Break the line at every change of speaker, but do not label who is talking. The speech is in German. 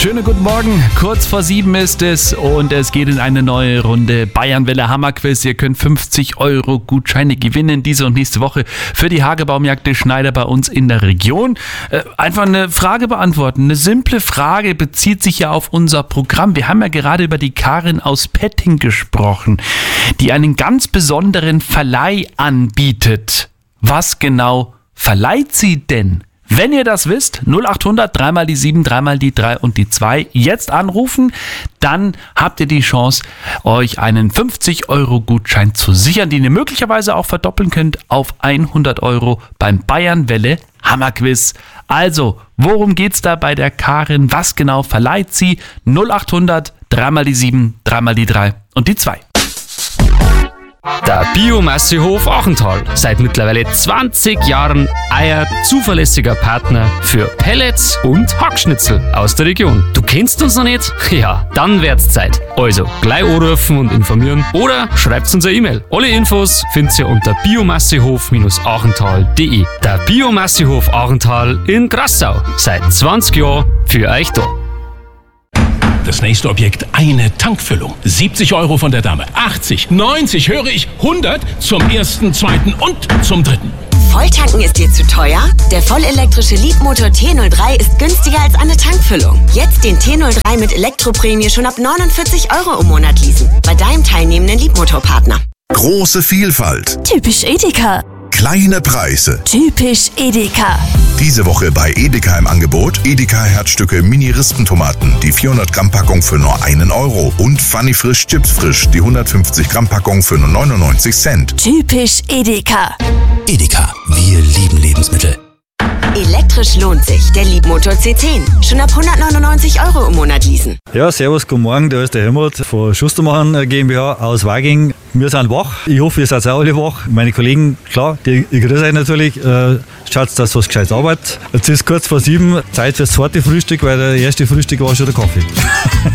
Schönen guten Morgen, kurz vor 7 ist es und es geht in eine neue Runde Bayernwelle Hammerquiz. Ihr könnt 50 € Gutscheine gewinnen, diese und nächste Woche für die Hagebaumjagd Schneider bei uns in der Region. Einfach eine Frage beantworten, eine simple Frage, bezieht sich ja auf unser Programm. Wir haben ja gerade über die Karin aus Petting gesprochen, die einen ganz besonderen Verleih anbietet. Was genau verleiht sie denn? Wenn ihr das wisst, 0800 3 mal die 7, 3 mal die 3 und die 2 jetzt anrufen, dann habt ihr die Chance, euch einen 50 € Gutschein zu sichern, den ihr möglicherweise auch verdoppeln könnt auf 100 € beim Bayernwelle Hammerquiz. Also, worum geht's da bei der Karin? Was genau verleiht sie? 0800 3 mal die 7, 3 mal die 3 und die 2.
Der Biomassehof Achental. Seit mittlerweile 20 Jahren euer zuverlässiger Partner für Pellets und Hackschnitzel aus der Region. Du kennst uns noch nicht? Ja, dann wird's Zeit. Also, gleich anrufen und informieren oder schreibt uns eine E-Mail. Alle Infos findet ihr unter biomassehof-achental.de. Der Biomassehof Achental in Grassau. Seit 20 Jahren für euch da.
Das nächste Objekt, eine Tankfüllung. 70 € von der Dame. 80, 90, höre ich, 100 zum ersten, zweiten und zum dritten.
Volltanken ist dir zu teuer? Der vollelektrische Leapmotor T03 ist günstiger als eine Tankfüllung. Jetzt den T03 mit Elektroprämie schon ab 49 € im Monat leasen. Bei deinem teilnehmenden Leapmotor-Partner.
Große Vielfalt.
Typisch Edeka.
Kleine Preise.
Typisch Edeka.
Diese Woche bei Edeka im Angebot Edeka Herzstücke Mini-Rispentomaten, die 400 Gramm Packung für nur 1 € und Funny Frisch Chips Frisch, die 150 Gramm Packung für nur 99 Cent.
Typisch Edeka.
Edeka, wir lieben Lebensmittel.
Elektrisch lohnt sich. Der Leapmotor C10. Schon ab 199 € im Monat leasen.
Ja, servus, guten Morgen, da ist der Helmut von Schustermann GmbH aus Waging. Wir sind wach. Ich hoffe, ihr seid auch alle wach. Meine Kollegen, klar, ich grüße euch natürlich. Schaut, dass was Gescheites arbeitet. Jetzt ist kurz vor 7, Zeit fürs zweite Frühstück, weil der erste Frühstück war schon der Kaffee.